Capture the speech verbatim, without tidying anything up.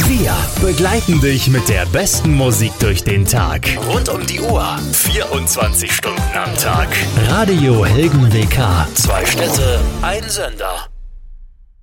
Wir begleiten dich mit der besten Musik durch den Tag. Rund um die Uhr. vierundzwanzig Stunden am Tag. Radio Helgen W K. Zwei Städte, ein Sender.